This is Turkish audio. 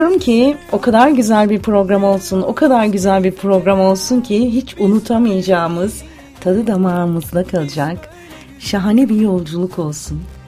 Diyorum ki o kadar güzel bir program olsun, o kadar güzel bir program olsun ki hiç unutamayacağımız, tadı damağımızda kalacak şahane bir yolculuk olsun.